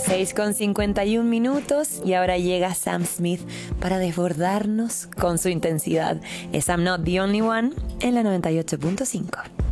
6:51 y ahora llega Sam Smith para desbordarnos con su intensidad. Es I'm Not the Only One en la 98.5.